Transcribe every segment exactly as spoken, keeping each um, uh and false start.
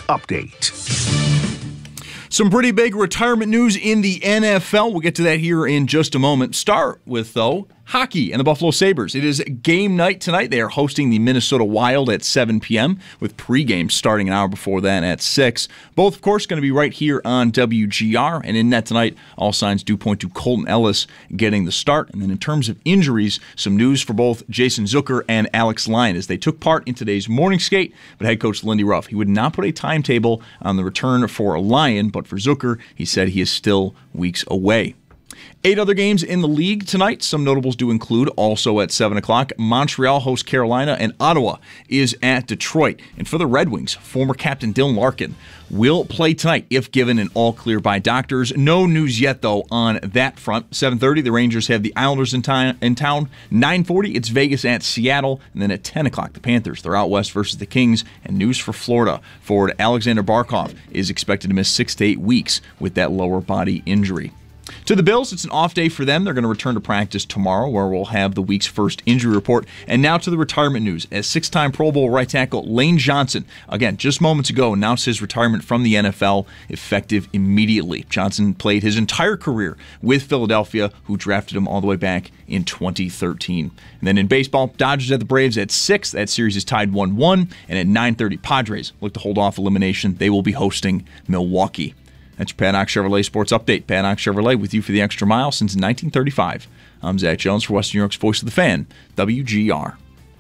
update. Some pretty big retirement news in the N F L. We'll get to that here in just a moment. Start with, though, hockey and the Buffalo Sabres. It is game night tonight. They are hosting the Minnesota Wild at seven p.m. with pregame starting an hour before that at six. Both, of course, going to be right here on W G R. And in net tonight, all signs do point to Colton Ellis getting the start. And then in terms of injuries, some news for both Jason Zucker and Alex Lyon as they took part in today's morning skate. But head coach Lindy Ruff, he would not put a timetable on the return for Lyon, but for Zucker, he said he is still weeks away. Eight other games in the league tonight. Some notables do include, also at seven o'clock, Montreal hosts Carolina, and Ottawa is at Detroit. And for the Red Wings, former captain Dylan Larkin will play tonight if given an all-clear by doctors. No news yet, though, on that front. seven thirty, the Rangers have the Islanders in, time, in town. nine forty, it's Vegas at Seattle. And then at ten o'clock, the Panthers, they're out west versus the Kings. And news for Florida. Forward Alexander Barkov is expected to miss six to eight weeks with that lower body injury. To the Bills, it's an off day for them. They're going to return to practice tomorrow, where we'll have the week's first injury report. And now to the retirement news. As six-time Pro Bowl right tackle Lane Johnson, again, just moments ago, announced his retirement from the N F L, effective immediately. Johnson played his entire career with Philadelphia, who drafted him all the way back in twenty thirteen. And then in baseball, Dodgers at the Braves at six. That series is tied one one. And at nine thirty, Padres look to hold off elimination. They will be hosting Milwaukee. That's your Paddock Chevrolet Sports Update. Paddock Chevrolet with you for the extra mile since nineteen thirty-five. I'm Zach Jones for Western New York's Voice of the Fan, W G R.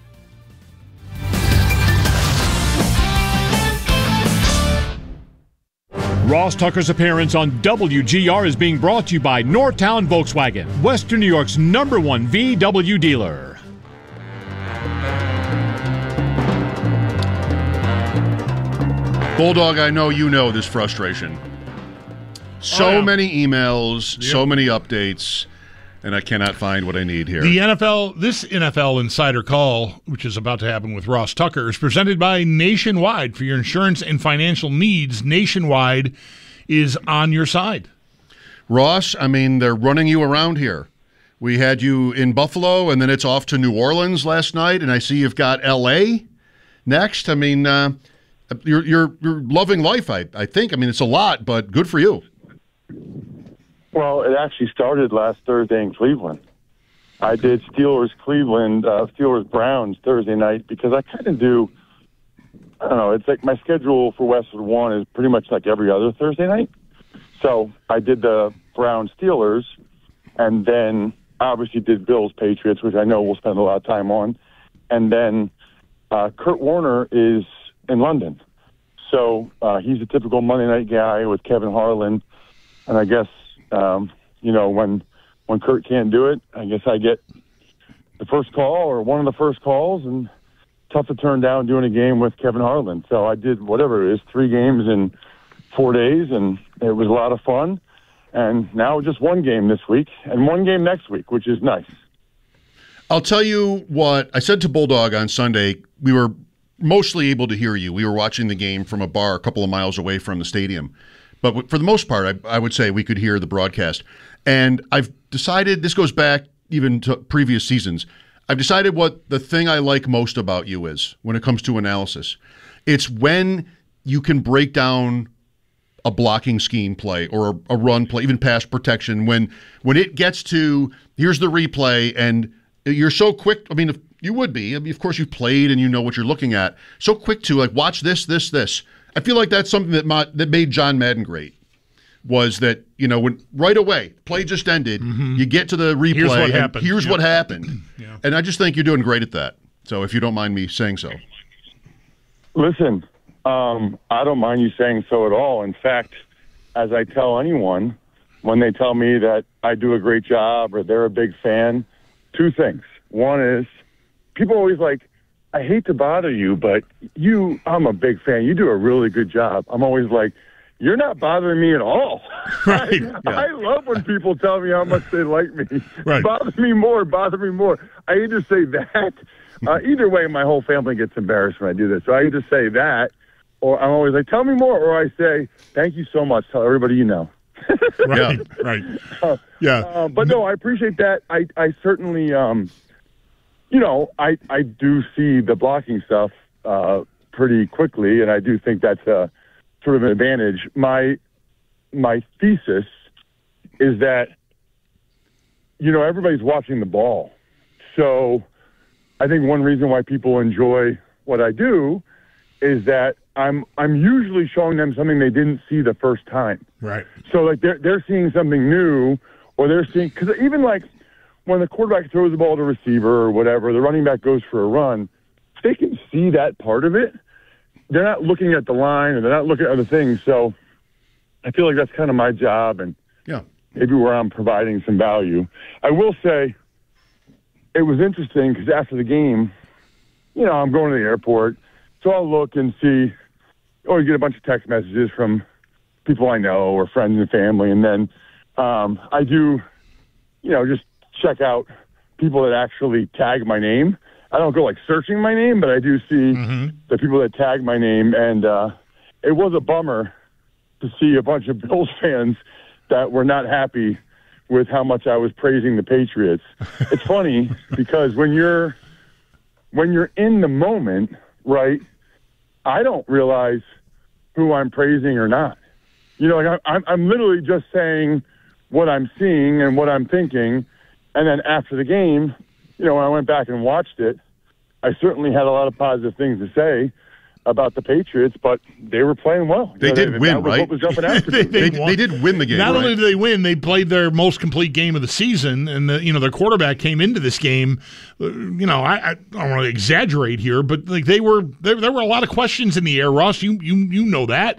Ross Tucker's appearance on W G R is being brought to you by Northtown Volkswagen, Western New York's number one V W dealer. Bulldog, I know you know this frustration. So oh, yeah. many emails, Yep. so many updates, and I cannot find what I need here. The N F L, this N F L Insider Call, which is about to happen with Ross Tucker, is presented by Nationwide. For your insurance and financial needs, Nationwide is on your side. Ross, I mean, they're running you around here. We had you in Buffalo, and then it's off to New Orleans last night, and I see you've got L A next. I mean, uh, you're, you're, you're loving life, I, I think. I mean, it's a lot, but good for you. Well, it actually started last Thursday in Cleveland. I did Steelers Cleveland, uh, Steelers Browns Thursday night because I kind of do, I don't know, it's like my schedule for Westwood One is pretty much like every other Thursday night. So I did the Browns Steelers and then obviously did Bills Patriots, which I know we'll spend a lot of time on. And then uh, Kurt Warner is in London. So uh, he's a typical Monday night guy with Kevin Harlan. And I guess, um, you know, when when Kurt can't do it, I guess I get the first call or one of the first calls, and tough to turn down doing a game with Kevin Harlan. So I did whatever it is, three games in four days, and it was a lot of fun. And now just one game this week and one game next week, which is nice. I'll tell you what, I said to Bulldog on Sunday, we were mostly able to hear you. We were watching the game from a bar a couple of miles away from the stadium. But for the most part, I, I would say we could hear the broadcast. And I've decided, this goes back even to previous seasons, I've decided what the thing I like most about you is when it comes to analysis. It's when you can break down a blocking scheme play or a, a run play, even pass protection, when when it gets to, here's the replay, and you're so quick. I mean, if you would be. I mean, of course, you've played and you know what you're looking at. So quick to, like, watch this, this, this. I feel like that's something that my, that made John Madden great, was that, you know, when right away, play just ended, mm-hmm. you get to the replay, here's what and happened. Here's yep. what happened. yeah. And I just think you're doing great at that. So if you don't mind me saying so. Listen, um, I don't mind you saying so at all. In fact, as I tell anyone, when they tell me that I do a great job or they're a big fan, two things. One is, people always like, I hate to bother you, but you, I'm a big fan. You do a really good job. I'm always like, you're not bothering me at all. Right. I, yeah. I love when people tell me how much they like me. Right. Bother me more, bother me more. I either say that, uh, either way, my whole family gets embarrassed when I do this. So I either say that, or I'm always like, tell me more, or I say, thank you so much. Tell everybody you know. Right, right. Uh, yeah. Uh, but no, I appreciate that. I, I certainly, um, you know, I, I do see the blocking stuff uh, pretty quickly, and I do think that's a, sort of an advantage. My my thesis is that, you know, everybody's watching the ball. So I think one reason why people enjoy what I do is that I'm I'm usually showing them something they didn't see the first time. Right. So like they're they're seeing something new, or they're seeing, because even like when the quarterback throws the ball to receiver or whatever, the running back goes for a run, if they can see that part of it, they're not looking at the line or they're not looking at other things. So I feel like that's kind of my job, and Yeah. maybe where I'm providing some value. I will say it was interesting because after the game, you know, I'm going to the airport, so I'll look and see, or you get a bunch of text messages from people I know or friends and family, and then um, I do, you know, just check out people that actually tag my name. I don't go like searching my name, but I do see Mm-hmm. the people that tag my name, and uh, it was a bummer to see a bunch of Bills fans that were not happy with how much I was praising the Patriots. It's funny because when you're when you're in the moment, right, I don't realize who I'm praising or not. You know, like I'm I'm literally just saying what I'm seeing and what I'm thinking, and then after the game, you know, when I went back and watched it, I certainly had a lot of positive things to say about the Patriots, but they were playing well. They You know, did that win, was right? what was jumping out to They- me. They, They won. they did win the game. Not right? only did they win, they played their most complete game of the season, and the, you know their quarterback came into this game. uh, You know, I, I don't want to exaggerate here, but like they were, there, there were a lot of questions in the air. Ross, you you you know that,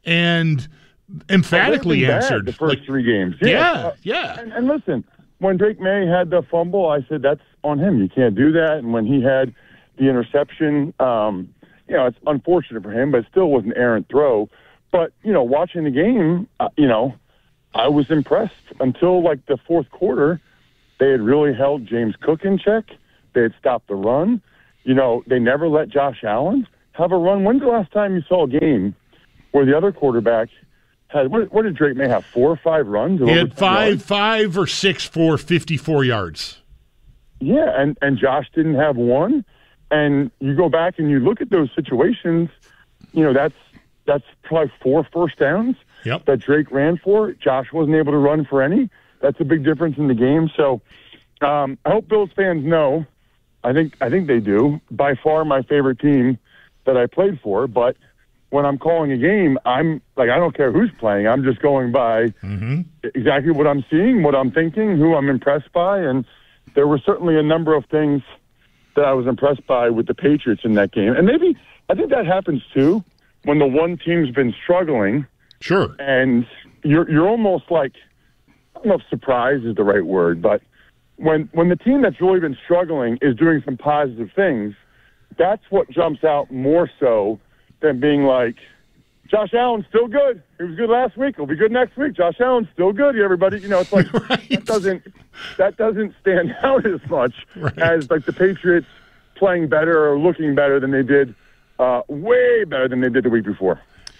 and emphatically They've been bad answered. the first Like, three games. yeah, Uh, yeah. And, and listen, when Drake May had the fumble, I said that's on him. You can't do that. And when he had the interception, um, you know, it's unfortunate for him, but it still was an errant throw. But you know, watching the game, uh, you know, I was impressed until like the fourth quarter. They had really held James Cook in check. They had stopped the run. You know, they never let Josh Allen have a run. When's the last time you saw a game where the other quarterback had, what, what did Drake May have, four or five runs? He Over had ten five, yards? five or six for fifty-four yards. Yeah, and, and Josh didn't have one. And you go back and you look at those situations, you know, that's that's probably four first downs Yep. that Drake ran for. Josh wasn't able to run for any. That's a big difference in the game. So um, I hope Bills fans know, I think I think they do, by far my favorite team that I played for. But when I'm calling a game, I'm like, I don't care who's playing. I'm just going by Mm-hmm. exactly what I'm seeing, what I'm thinking, who I'm impressed by. And there were certainly a number of things that I was impressed by with the Patriots in that game. And maybe, I think that happens too, when the one team's been struggling Sure. and you're you're almost like, I don't know if surprise is the right word, but when when the team that's really been struggling is doing some positive things, that's what jumps out more so than being like, Josh Allen's still good. He was good last week. He'll be good next week. Josh Allen's still good. Everybody, you know, it's like Right. that doesn't that doesn't stand out as much Right. as like the Patriots playing better or looking better than they did, uh, way better than they did the week before.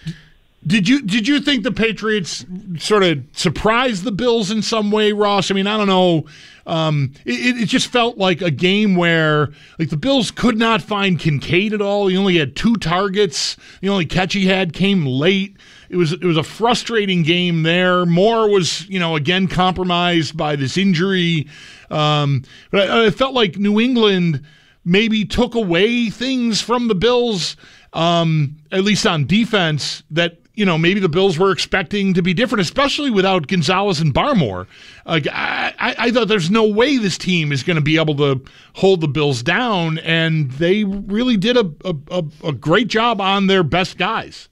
Did you did you think the Patriots sort of surprised the Bills in some way, Ross? I mean, I don't know. Um, it, it just felt like a game where like the Bills could not find Kincaid at all. He only had two targets. The only catch he had came late. It was it was a frustrating game there. Moore was, you know, again compromised by this injury. Um, but I, I felt like New England maybe took away things from the Bills, um, at least on defense, that, you know, maybe the Bills were expecting to be different, especially without Gonzalez and Barmore. Like, I, I, I thought there's no way this team is going to be able to hold the Bills down, and they really did a, a, a, a great job on their best guys.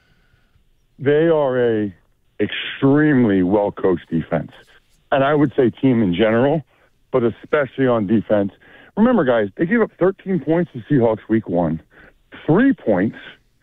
They are a extremely well-coached defense. And I would say team in general, but especially on defense. Remember, guys, they gave up thirteen points to Seahawks week one, three points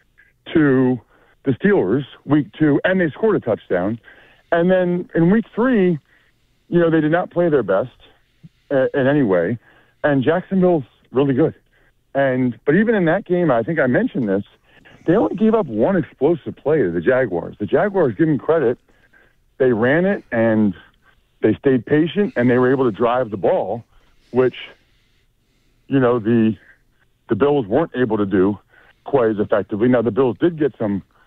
to the Steelers week two, and they scored a touchdown. And then in week three, you know, they did not play their best uh, in any way. And Jacksonville's really good. And but even in that game, I think I mentioned this, they only gave up one explosive play to the Jaguars. The Jaguars, give them credit, they ran it and they stayed patient and they were able to drive the ball, which, you know, the the Bills weren't able to do quite as effectively. Now, the Bills did get some